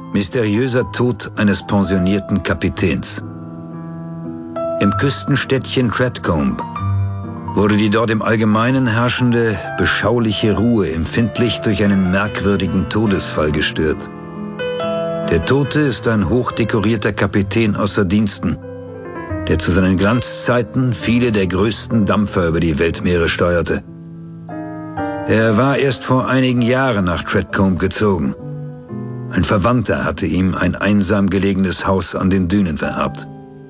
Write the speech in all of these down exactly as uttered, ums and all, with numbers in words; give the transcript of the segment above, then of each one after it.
Mysteriöser Tod eines pensionierten Kapitäns. Im Küstenstädtchen Tretcombe wurde die dort im Allgemeinen herrschende, beschauliche Ruhe empfindlich durch einen merkwürdigen Todesfall gestört. Der Tote ist ein hochdekorierter Kapitän außer Diensten, der zu seinen Glanzzeiten viele der größten Dampfer über die Weltmeere steuerte. Er war erst vor einigen Jahren nach Tretcombe gezogen. Ein Verwandter hatte ihm ein einsam gelegenes Haus an den Dünen vererbt.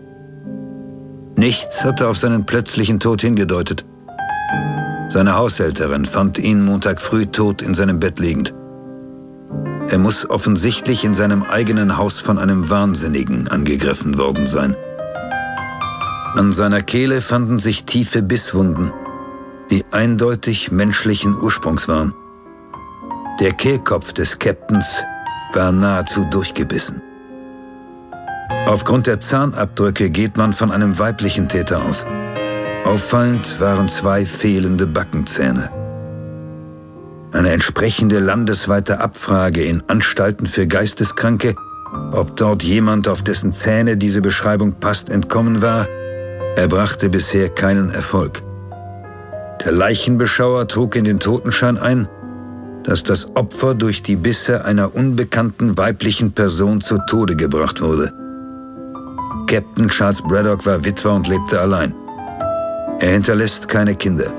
Nichts hatte auf seinen plötzlichen Tod hingedeutet. Seine Haushälterin fand ihn Montag früh tot in seinem Bett liegend. Er muss offensichtlich in seinem eigenen Haus von einem Wahnsinnigen angegriffen worden sein. An seiner Kehle fanden sich tiefe Bisswunden, die eindeutig menschlichen Ursprungs waren. Der Kehlkopf des Captains war nahezu durchgebissen. Aufgrund der Zahnabdrücke geht man von einem weiblichen Täter aus. Auffallend waren zwei fehlende Backenzähne. Eine entsprechende landesweite Abfrage in Anstalten für Geisteskranke, ob dort jemand, auf dessen Zähne diese Beschreibung passt, entkommen war, erbrachte bisher keinen Erfolg. Der Leichenbeschauer trug in den Totenschein ein, dass das Opfer durch die Bisse einer unbekannten weiblichen Person zu Tode gebracht wurde. Captain Charles Braddock war Witwer und lebte allein. Er hinterlässt keine Kinder.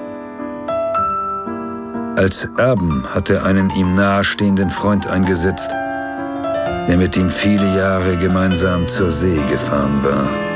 Als Erben hat er einen ihm nahestehenden Freund eingesetzt, der mit ihm viele Jahre gemeinsam zur See gefahren war.